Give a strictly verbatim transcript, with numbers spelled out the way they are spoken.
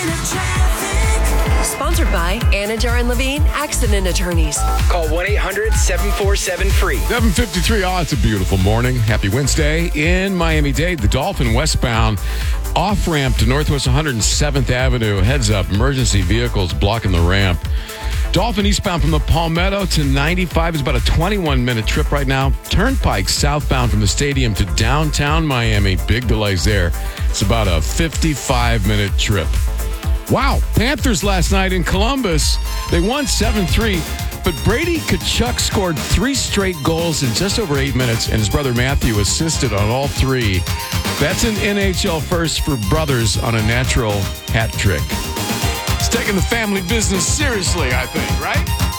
Sponsored by Anajar and Levine Accident Attorneys. Call one eight hundred seven four seven free. seven fifty-three. Oh, it's a beautiful morning. Happy Wednesday in Miami-Dade. The Dolphin westbound off-ramp to Northwest one hundred seventh Avenue. Heads up, emergency vehicles blocking the ramp. Dolphin eastbound from the Palmetto to ninety-five is about a twenty-one minute trip right now. Turnpike southbound from the stadium to downtown Miami. Big delays there. It's about a fifty-five minute trip. Wow, Panthers last night in Columbus. They won seven three, but Brady Tkachuk scored three straight goals in just over eight minutes, and his brother Matthew assisted on all three. That's an N H L first for brothers on a natural hat trick. It's taking the family business seriously, I think, right?